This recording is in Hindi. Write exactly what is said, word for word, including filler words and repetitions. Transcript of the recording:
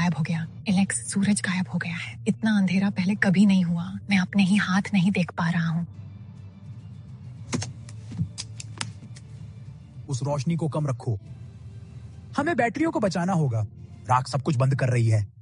गायब हो गया। एलेक्स, सूरज गायब हो गया है। इतना अंधेरा पहले कभी नहीं हुआ। मैं अपने ही हाथ नहीं देख पा रहा हूँ। उस रोशनी को कम रखो। हमें बैटरियों को बचाना होगा। राख सब कुछ बंद कर रही है।